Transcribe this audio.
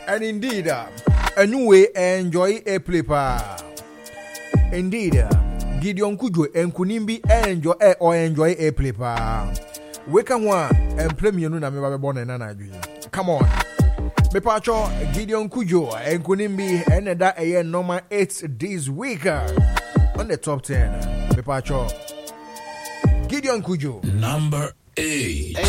And indeed, a new way enjoy a play pa. Indeed, Gideon Kujo and Kunimbi enjoy a play pa. We can one and play me no na born and nana. Come on. Me pacho Gideon Kujo and Kunimbi and that a number 8 this week on the top 10. Me pacho Gideon Kujo number 8.